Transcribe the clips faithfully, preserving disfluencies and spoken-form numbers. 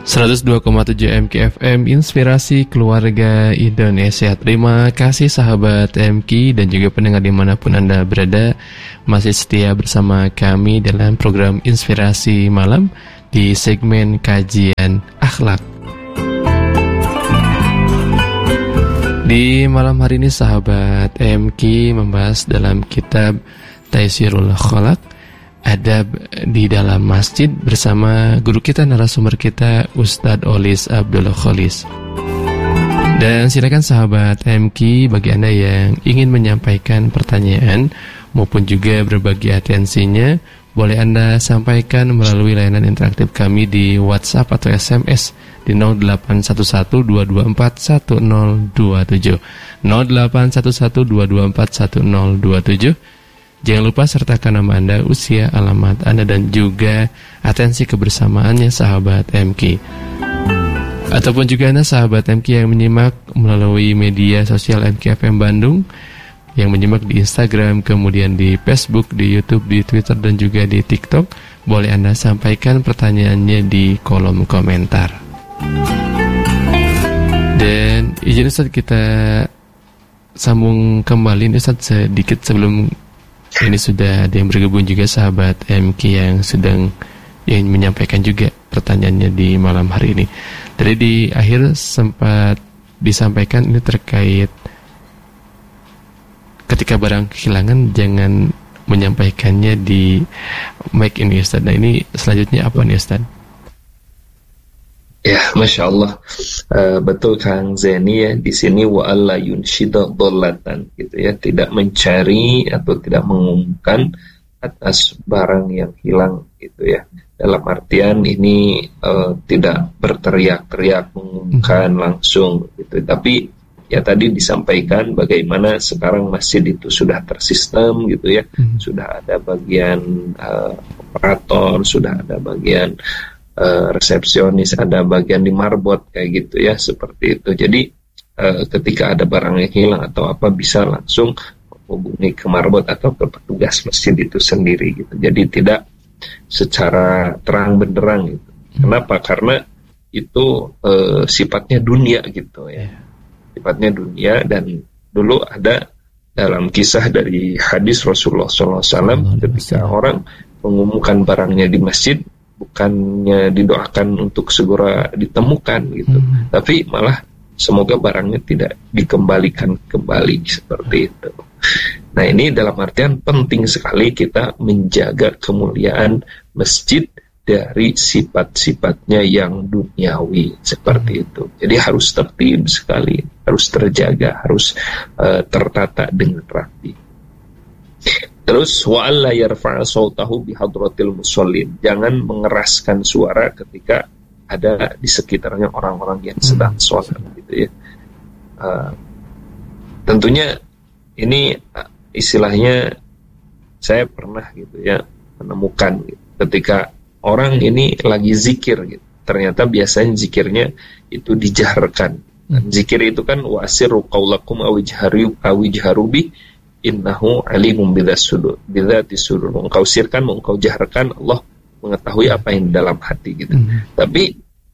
seratus dua koma tujuh M K F M Inspirasi Keluarga Indonesia. Terima kasih sahabat M K dan juga pendengar dimanapun Anda berada, masih setia bersama kami dalam program Inspirasi Malam di segmen Kajian Akhlak. Di malam hari ini sahabat M K membahas dalam kitab Taysirul Khalaq, adab di dalam masjid, bersama guru kita, narasumber kita, Ustadz Olis Abdul Kholis. Dan silakan sahabat M K, bagi Anda yang ingin menyampaikan pertanyaan maupun juga berbagi atensinya, boleh Anda sampaikan melalui layanan interaktif kami di WhatsApp atau S M S di nol delapan satu satu dua dua empat satu nol dua tujuh nol delapan satu satu dua dua empat satu nol dua tujuh. Jangan lupa sertakan nama Anda, usia, alamat Anda, dan juga atensi kebersamaannya sahabat M K. Ataupun juga Anda sahabat M K yang menyimak melalui media sosial M K F M Bandung, yang menyimak di Instagram, kemudian di Facebook, di YouTube, di Twitter, dan juga di TikTok, boleh Anda sampaikan pertanyaannya di kolom komentar. Dan izin Ustaz kita sambung kembali Ustaz sedikit sebelum ini. Sudah ada yang bergabung juga sahabat M K yang sedang yang menyampaikan juga pertanyaannya di malam hari ini. Tadi di akhir sempat disampaikan ini terkait ketika barang kehilangan jangan menyampaikannya di mic ini Ustaz. Nah ini selanjutnya apa nih Ustaz? Ya, Masya Allah, uh, betul Kang Zeni ya, di sini wa alla yunshida dhollatan gitu ya, tidak mencari atau tidak mengumumkan atas barang yang hilang gitu ya. Dalam artian ini uh, tidak berteriak-teriak mengumumkan langsung gitu, tapi ya tadi disampaikan bagaimana sekarang masjid itu sudah tersistem gitu ya, hmm. sudah ada bagian uh, operator, sudah ada bagian Uh, resepsionis, ada bagian di marbot kayak gitu ya, seperti itu. Jadi uh, ketika ada barang yang hilang atau apa bisa langsung hubungi ke marbot atau ke petugas masjid itu sendiri gitu. Jadi tidak secara terang benderang gitu. Kenapa? Karena itu uh, sifatnya dunia gitu ya, sifatnya dunia. Dan dulu ada dalam kisah dari hadis Rasulullah shallallahu alaihi wasallam ketika orang mengumumkan barangnya di masjid, bukannya didoakan untuk segera ditemukan gitu, hmm. tapi malah semoga barangnya tidak dikembalikan kembali, seperti itu. Nah ini dalam artian penting sekali kita menjaga kemuliaan masjid dari sifat-sifatnya yang duniawi, seperti hmm. itu. Jadi harus tertib sekali, harus terjaga, harus uh, tertata dengan rapi. Terus wa alla yarfa'a sautahu bi hadratil musallin, jangan mengeraskan suara ketika ada di sekitarnya orang-orang yang sedang sholat gitu ya. Uh, tentunya ini uh, istilahnya saya pernah gitu ya menemukan gitu, ketika orang ini lagi zikir gitu, ternyata biasanya zikirnya itu dijaharkan. Dan zikir itu kan wasiru qaulakum awijharu awijharubi innahu alimun bidzats sudur, bidzats sudur. Engkau sirkan, engkau jaharkan, Allah mengetahui apa yang di dalam hati gitu. Mm-hmm. Tapi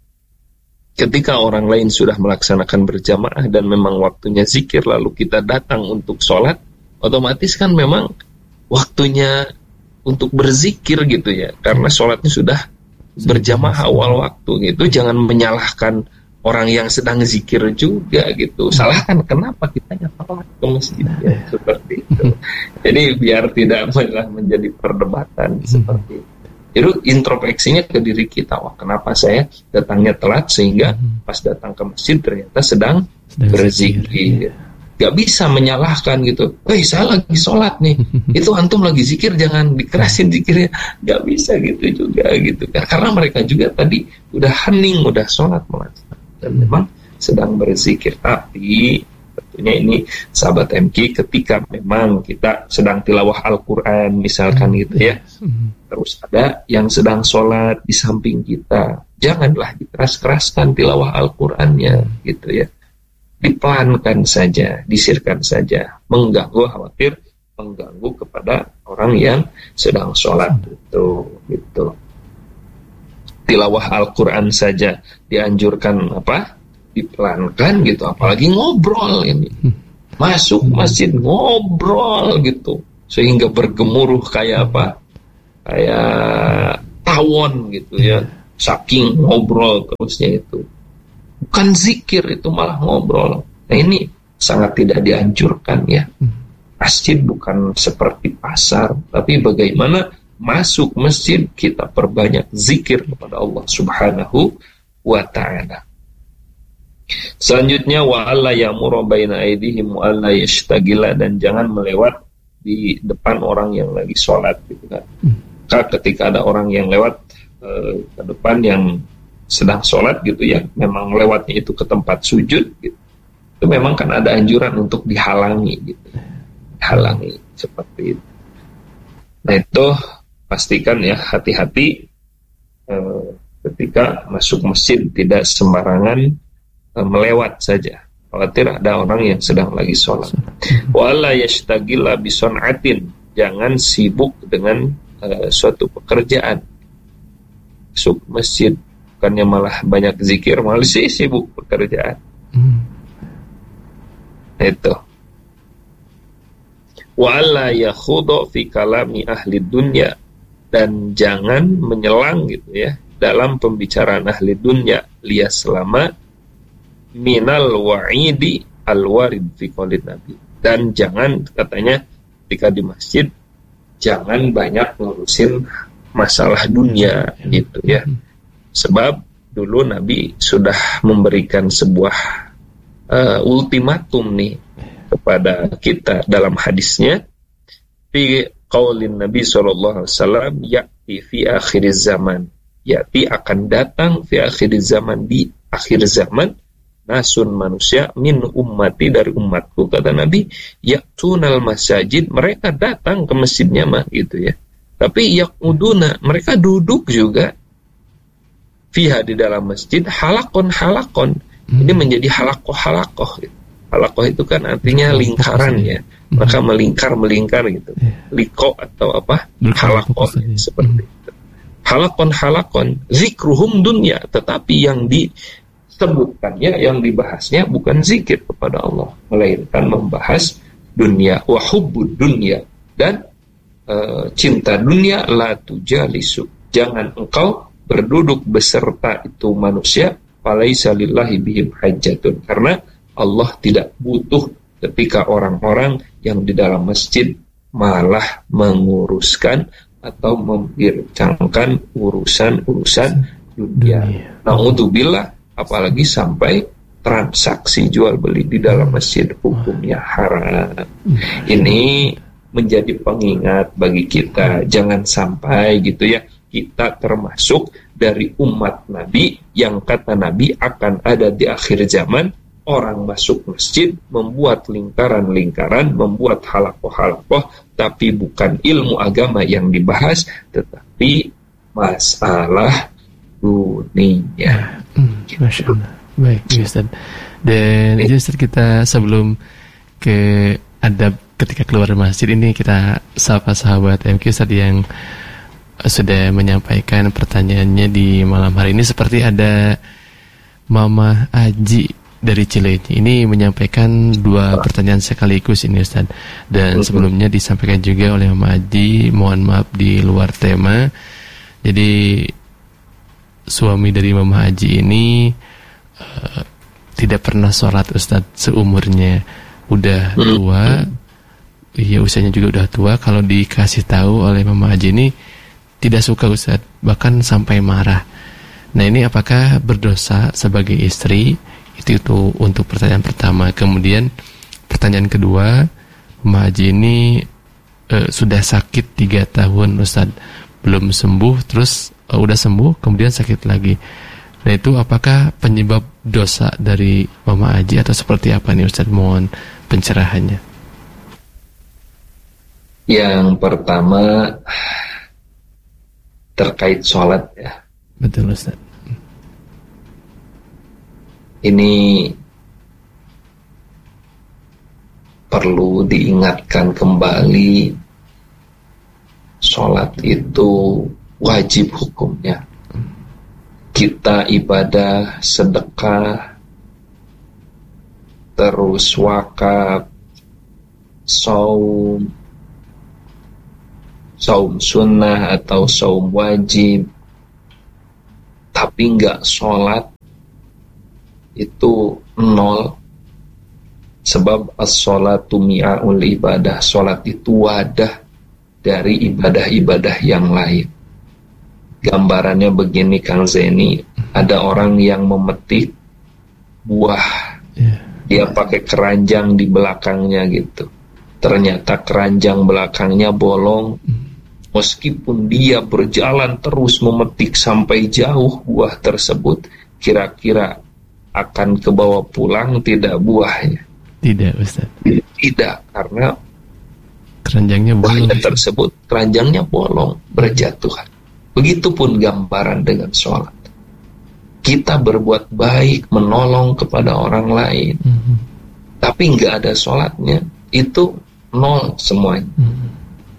ketika orang lain sudah melaksanakan berjamaah dan memang waktunya zikir, lalu kita datang untuk sholat, otomatis kan memang waktunya untuk berzikir gitu ya, karena sholatnya sudah berjamaah awal waktu gitu. Jangan menyalahkan orang yang sedang zikir juga gitu. Salahkan kenapa kita sholat ke masjid ya, seperti itu. Jadi biar tidak malah menjadi perdebatan hmm. seperti itu. Itu introspeksinya ke diri kita. Wah, kenapa saya datangnya telat sehingga hmm. pas datang ke masjid ternyata sedang, sedang berzikir. Ya. Gak bisa menyalahkan gitu. Woi, saya lagi sholat nih. Itu antum lagi zikir, jangan dikerasin zikirnya. Gak bisa gitu juga gitu. Karena mereka juga tadi udah hening, udah sholat melaksanakan dan memang sedang berzikir. Tapi tentunya ini sahabat M K, ketika memang kita sedang tilawah Al-Quran misalkan gitu ya, terus ada yang sedang sholat di samping kita, janganlah dikeras-keraskan tilawah Al-Qurannya gitu ya, dipelankan saja, disirkan saja, mengganggu, khawatir mengganggu kepada orang yang sedang sholat itu gitu. tilawah Al-Quran saja dianjurkan apa? Dipelankan gitu, apalagi ngobrol ini. Masuk masjid ngobrol gitu, sehingga bergemuruh kayak apa? Kayak tawon gitu ya, saking ngobrol terusnya itu. Bukan zikir, itu malah ngobrol. Nah ini sangat tidak dianjurkan ya. Masjid bukan seperti pasar, tapi bagaimana masuk masjid kita perbanyak zikir kepada Allah Subhanahu wa ta'ala. Selanjutnya wa alla ya'muru baina aydihim wa alla yashtagila, dan jangan melewat di depan orang yang lagi sholat gitu kan. Karena ketika ada orang yang lewat eh, ke depan yang sedang sholat gitu ya, memang lewatnya itu ke tempat sujud gitu, itu memang kan ada anjuran untuk dihalangi gitu. Halangi seperti itu. Nah itu pastikan ya, hati-hati eh, ketika masuk masjid, tidak sembarangan eh, melewat saja. Khawatir ada orang yang sedang lagi sholat. Wala yashtagila bison'atin, jangan sibuk dengan eh, suatu pekerjaan. Masuk masjid bukannya malah banyak zikir, malah sih sibuk pekerjaan. Hmm. Itu. Wa alla yakhudu fi kalami ahli dunya, dan jangan menyelang gitu ya dalam pembicaraan ahli dunya, lias selama minal wa'idi al-warid fi qaulin nabi, dan jangan katanya ketika di masjid jangan banyak ngurusin masalah dunia gitu ya, sebab dulu Nabi sudah memberikan sebuah uh, ultimatum nih kepada kita dalam hadisnya, fi qaulin Nabi sallallahu alaihi wasallam, ya'ti fi akhir zaman, ya'ti akan datang fi akhir zaman, di akhir zaman, nasun manusia min ummati, dari umatku kata Nabi, ya'tunal masajid, mereka datang ke masjidnya mah gitu ya, tapi yaquduna, mereka duduk juga, fiha, di dalam masjid, halakon halakon, hmm. ini menjadi halakoh halakoh gitu. Halakoh itu kan artinya lingkaran ya, maka melingkar-melingkar gitu. Liko atau apa? Halakoh seperti itu. Halakon halakon, zikruhum dunya, tetapi yang disebutkannya, yang dibahasnya bukan zikir kepada Allah, melainkan membahas dunia, wa hubbud dunya, dan e, cinta dunia, la tujalisu, jangan engkau berduduk beserta itu manusia, falaisa lillahi bihim hajatun, karena Allah tidak butuh ketika orang-orang yang di dalam masjid malah menguruskan atau membincangkan urusan-urusan dunia. Na'udzubillah, apalagi sampai transaksi jual beli di dalam masjid, hukumnya haram. Ini menjadi pengingat bagi kita, jangan sampai gitu ya kita termasuk dari umat Nabi yang kata Nabi akan ada di akhir zaman orang masuk masjid membuat lingkaran-lingkaran, membuat halakoh-halakoh, tapi bukan ilmu agama yang dibahas, tetapi masalah dunia. Hmm, Masya Allah. Baik, Ustaz. Dan itu Ustaz, kita sebelum ke adab ketika keluar dari masjid ini, kita sapa sahabat M Q Ustaz yang sudah menyampaikan pertanyaannya di malam hari ini. Seperti ada Mama Aji dari Cileunyi ini menyampaikan dua pertanyaan sekaligus ini Ustaz. Dan sebelumnya disampaikan juga oleh Mama Aji, mohon maaf di luar tema. Jadi suami dari Mama Aji ini uh, tidak pernah sholat Ustaz seumurnya. Udah tua, ya usianya juga udah tua. Kalau dikasih tahu oleh Mama Aji ini tidak suka Ustaz, bahkan sampai marah. Nah ini apakah berdosa sebagai istri? Itu, itu untuk pertanyaan pertama. Kemudian pertanyaan kedua, Mama Haji ini e, sudah sakit tiga tahun Ustaz, belum sembuh, terus e, udah sembuh kemudian sakit lagi. Nah itu apakah penyebab dosa dari Mama Haji atau seperti apa nih Ustaz? Mohon pencerahannya. Yang pertama terkait sholat ya. Betul Ustaz. Ini perlu diingatkan kembali, sholat itu wajib hukumnya. kita ibadah, sedekah, terus wakaf, saum, saum sunnah atau saum wajib, tapi nggak sholat, itu nol. Sebab as-sholatu mi'aul ibadah, sholat itu wadah dari ibadah-ibadah yang lain. Gambarannya begini Kang Zeni, ada orang yang memetik buah, yeah. Dia pakai keranjang di belakangnya gitu. Ternyata keranjang belakangnya bolong. Meskipun dia berjalan terus memetik sampai jauh buah tersebut, kira-kira akan kebawa pulang tidak buahnya? Tidak, Ustaz. Tidak, karena keranjangnya bolong. Buahnya tersebut, keranjangnya bolong, berjatuhan. Begitupun gambaran dengan sholat. Kita berbuat baik, menolong kepada orang lain, mm-hmm. tapi nggak ada sholatnya, itu nol semuanya. Mm-hmm.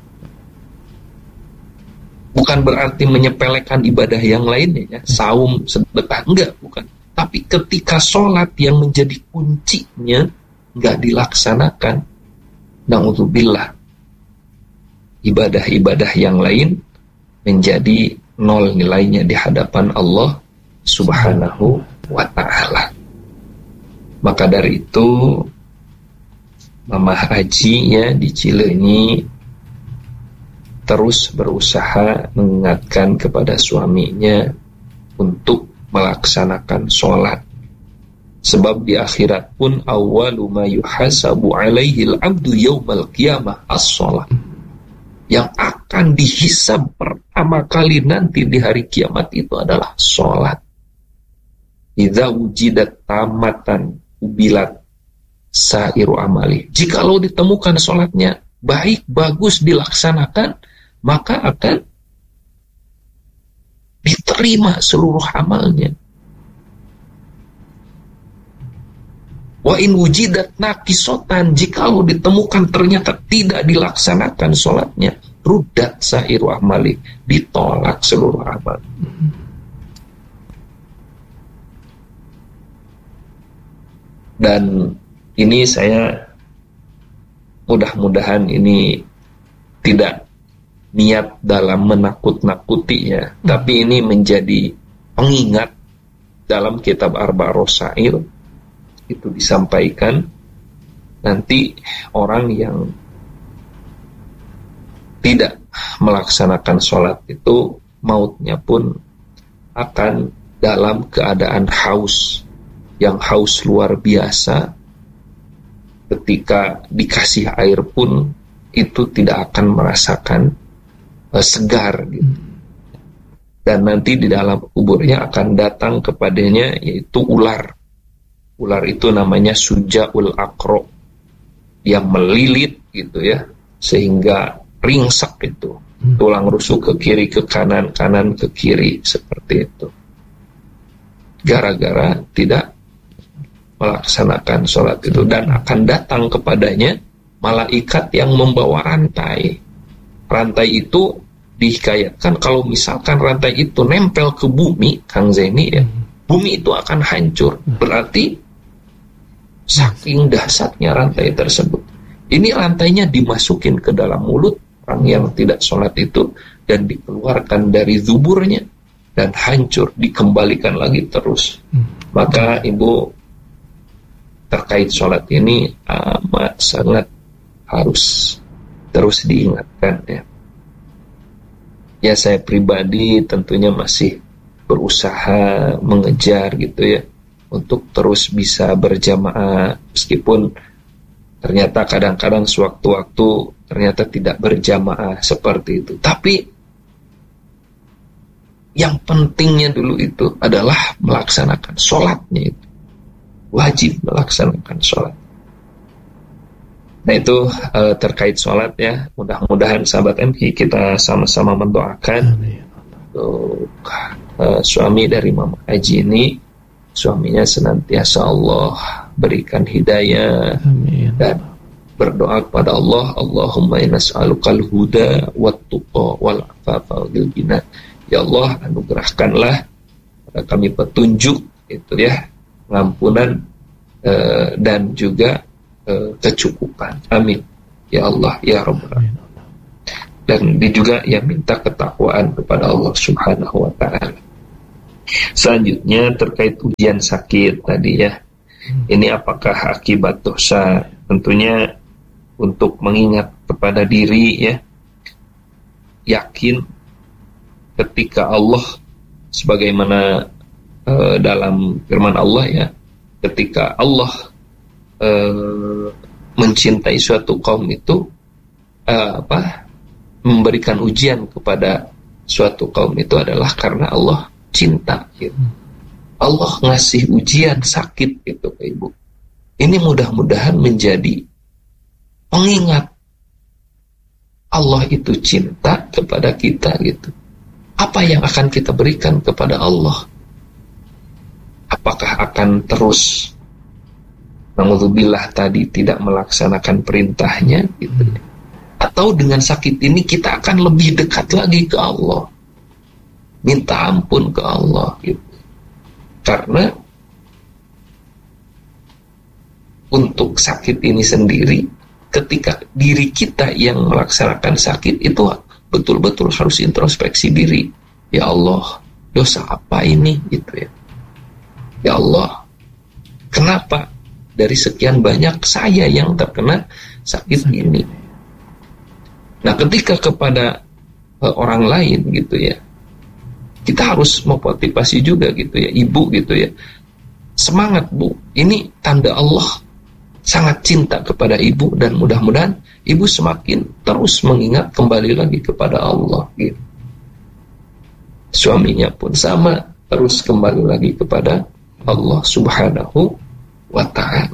Bukan berarti menyepelekan ibadah yang lainnya, ya. Saum, sedekah, enggak, bukan. Tapi ketika sholat yang menjadi kuncinya nggak dilaksanakan, na'udzubillah, ibadah-ibadah yang lain menjadi nol nilainya di hadapan Allah Subhanahu wa ta'ala. Maka dari itu Mamah Aji ya di Cileunyi terus berusaha mengingatkan kepada suaminya untuk melaksanakan sholat. Sebab di akhirat pun awwalu ma yuhasabu alaihi al-abdu yaumal qiyamah as-sholat. Yang akan dihisab pertama kali nanti di hari kiamat itu adalah sholat. Idza wujidat tamatan ubilat sairu amali. Jikalau ditemukan sholatnya baik, bagus, dilaksanakan, maka akan diterima seluruh amalnya. Wa in wujidat naqisotan, jikalau ditemukan ternyata tidak dilaksanakan sholatnya, rudat sairu amali, ditolak seluruh amal. Dan ini saya mudah-mudahan ini tidak niat dalam menakut-nakuti ya, hmm. tapi ini menjadi pengingat. Dalam kitab Arba'us Syair itu disampaikan, nanti orang yang tidak melaksanakan sholat itu mautnya pun akan dalam keadaan haus, yang haus luar biasa. Ketika dikasih air pun itu tidak akan merasakan uh, segar gitu. Dan nanti di dalam kuburnya akan datang kepadanya yaitu ular. Ular itu namanya Sujaul Akro, yang melilit gitu ya, sehingga ringsek itu, tulang rusuk ke kiri ke kanan, kanan ke kiri, seperti itu, gara-gara tidak melaksanakan sholat itu. Dan akan datang kepadanya malaikat yang membawa rantai. Rantai itu dihikayatkan kalau misalkan rantai itu nempel ke bumi, Kang Zeni ya, bumi itu akan hancur. Berarti saking dahsyatnya rantai tersebut. Ini rantainya dimasukin ke dalam mulut orang yang tidak sholat itu, dan dikeluarkan dari zuburnya, dan hancur, dikembalikan lagi terus. Maka ibu terkait sholat ini amat sangat harus terus diingatkan ya. Ya, saya pribadi tentunya masih berusaha mengejar gitu ya, untuk terus bisa berjamaah, meskipun ternyata kadang-kadang sewaktu-waktu ternyata tidak berjamaah seperti itu. Tapi yang pentingnya dulu itu adalah melaksanakan sholatnya itu. Wajib melaksanakan sholat. Nah itu uh, terkait sholat ya. Mudah-mudahan sahabat M K kita sama-sama mendoakan untuk uh, suami dari Mama Aji ini, suaminya senantiasa Allah berikan hidayah. Amin. Dan berdoa kepada Allah, Allahumma nas'alukal huda wat tuqa wal afafa wal ghina. Ya Allah, anugerahkanlah kepada kami petunjuk itu ya, pengampunan uh, dan juga uh, kecukupan. Amin ya Allah ya Rabbal Alamin. Dan dia juga yang minta ketakwaan kepada Allah Subhanahu wa ta'ala. Selanjutnya terkait ujian sakit tadi ya, ini apakah akibat dosa? Tentunya untuk mengingat kepada diri ya, yakin ketika Allah sebagaimana uh, dalam firman Allah ya, ketika Allah uh, mencintai suatu kaum itu uh, apa memberikan ujian kepada suatu kaum itu adalah karena Allah cinta gitu. Allah ngasih ujian sakit gitu ke ibu. Ini mudah-mudahan menjadi pengingat Allah itu cinta kepada kita gitu. Apa yang akan kita berikan kepada Allah? Apakah akan terus na'udzubillah tadi tidak melaksanakan perintahnya gitu, atau dengan sakit ini kita akan lebih dekat lagi ke Allah, minta ampun ke Allah gitu. Karena untuk sakit ini sendiri, ketika diri kita yang melaksanakan sakit itu betul-betul harus introspeksi diri. Ya Allah, dosa apa ini gitu ya. Ya Allah, kenapa dari sekian banyak saya yang terkena sakit ini? Nah, ketika kepada uh, orang lain gitu ya, kita harus memotivasi juga gitu ya, ibu gitu ya. Semangat bu, ini tanda Allah sangat cinta kepada ibu, dan mudah-mudahan ibu semakin terus mengingat kembali lagi kepada Allah gitu. Suaminya pun sama, terus kembali lagi kepada Allah Subhanahu wa ta'ala.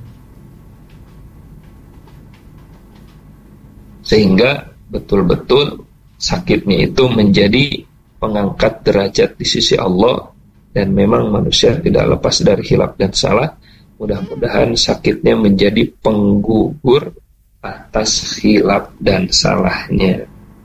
Sehingga betul-betul sakitnya itu menjadi pengangkat derajat di sisi Allah, dan memang manusia tidak lepas dari khilaf dan salah. Mudah-mudahan sakitnya menjadi penggugur atas khilaf dan salahnya.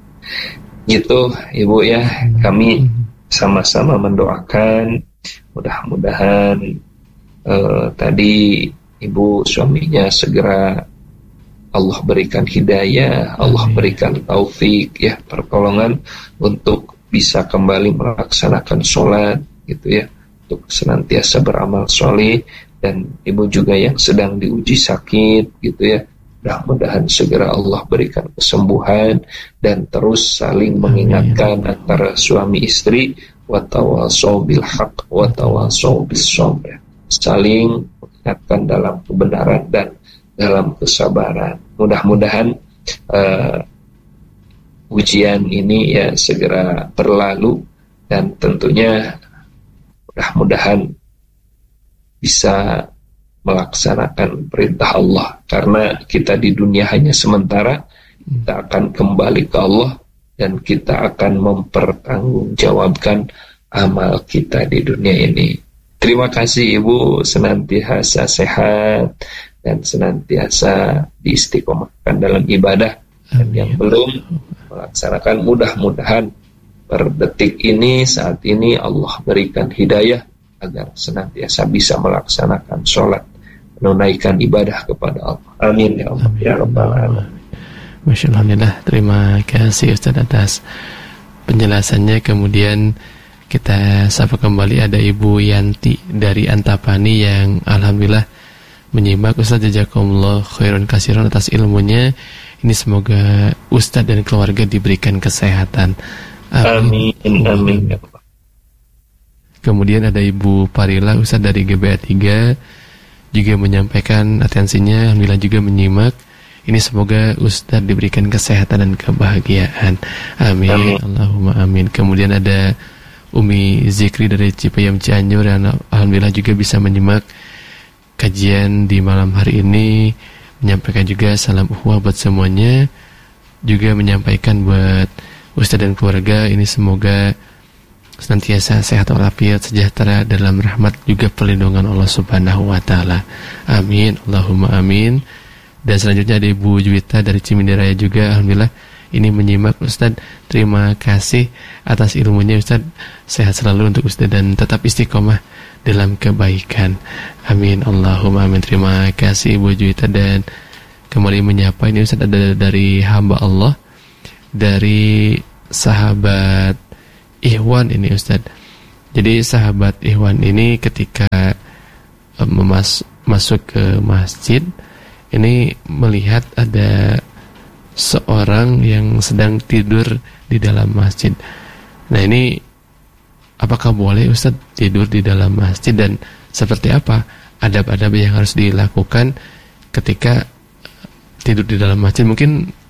Gitu ibu ya, kami sama-sama mendoakan mudah-mudahan eh, tadi ibu suaminya segera Allah berikan hidayah, Allah berikan taufik ya, pertolongan untuk bisa kembali melaksanakan sholat gitu ya, untuk senantiasa beramal sholih. Dan ibu juga yang sedang diuji sakit gitu ya, mudah-mudahan segera Allah berikan kesembuhan, dan terus saling mengingatkan antara suami istri, watawasau bil haq watawasau bis sabr, saling mengingatkan dalam kebenaran dan dalam kesabaran. Mudah-mudahan uh, ujian ini ya segera berlalu, dan tentunya mudah-mudahan bisa melaksanakan perintah Allah, karena kita di dunia hanya sementara. Kita akan kembali ke Allah, dan kita akan mempertanggungjawabkan amal kita di dunia ini. Terima kasih ibu, senantiasa sehat dan senantiasa diistiqomahkan dalam ibadah. Dan yang belum melaksanakan, mudah-mudahan per detik ini, saat ini Allah berikan hidayah agar senantiasa bisa melaksanakan sholat, menunaikan ibadah kepada Allah. Amin ya Allah ya Rabbal Alamin. Masya Allah, terima kasih Ustaz atas penjelasannya. Kemudian kita sapa kembali, ada Ibu Yanti dari Antapani yang alhamdulillah menyimak. Ustaz jazakumullah khairan katsiran atas ilmunya. Ini semoga Ustaz dan keluarga diberikan kesehatan. Amin amin, amin. Kemudian ada Ibu Parila Ustaz dari G B A tiga juga menyampaikan atensinya, alhamdulillah juga menyimak. Ini semoga Ustaz diberikan kesehatan dan kebahagiaan. Amin, amin. Allahumma amin. Kemudian ada Umi Zikri dari Cipayam Cianjur yang alhamdulillah juga bisa menyimak kajian di malam hari ini, menyampaikan juga salam ukhuwah buat semuanya, juga menyampaikan buat Ustaz dan keluarga ini semoga senantiasa sehat walafiat, sejahtera dalam rahmat juga perlindungan Allah Subhanahu wa taala. Amin, Allahumma amin. Dan selanjutnya ada Ibu Juwita dari Cimindi Raya juga, alhamdulillah ini menyimak Ustadz. Terima kasih atas ilmunya Ustadz. Sehat selalu untuk Ustadz dan tetap istiqomah dalam kebaikan. Amin Allahumma amin. Terima kasih Ibu Juwita. Dan kembali menyapa ini Ustadz ada dari hamba Allah, dari sahabat Ikhwan ini Ustadz. Jadi sahabat Ikhwan ini ketika um, memas- masuk ke masjid ini melihat ada seorang yang sedang tidur di dalam masjid. Nah ini apakah boleh Ustadz tidur di dalam masjid, dan seperti apa adab-adab yang harus dilakukan ketika tidur di dalam masjid? Mungkin